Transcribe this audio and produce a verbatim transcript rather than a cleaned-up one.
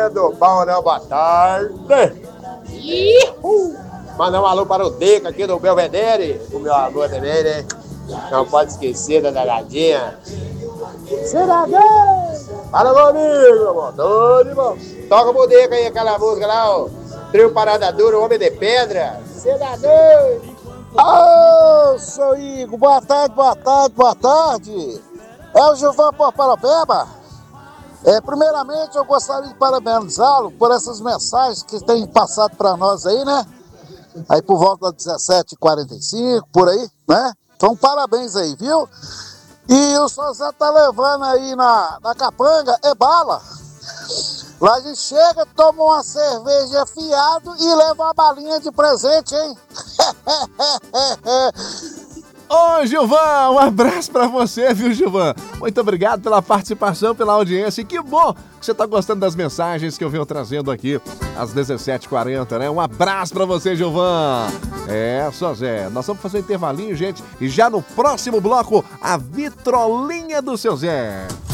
do bom, né? Boa tarde. Ihu. Mandar um alô para o Deca aqui do Belvedere, o meu alô também, né? Não pode esquecer da Dagadinha. Cidadão! Fala, meu amigo, meu irmão. Tudo bom? Toca pro Deca aí, aquela música lá, ó. Trio Parada Dura, Homem de Pedra. Cidadão! Ô, seu Igor, boa tarde, boa tarde, boa tarde. É o Gilvan Porparapeba. É, primeiramente, eu gostaria de parabenizá-lo por essas mensagens que tem passado para nós aí, né? Aí por volta das dezessete e quarenta e cinco, por aí, né? Então, parabéns aí, viu? E o seu Zé tá levando aí na, na capanga, é bala. Lá a gente chega, toma uma cerveja fiado e leva uma balinha de presente, hein? Ô, Gilvan, um abraço pra você, viu, Gilvan? Muito obrigado pela participação, pela audiência. E que bom que você tá gostando das mensagens que eu venho trazendo aqui às dezessete e quarenta, né? Um abraço pra você, Gilvan. É, só Zé, nós vamos fazer um intervalinho, gente. E já no próximo bloco, a vitrolinha do seu Zé.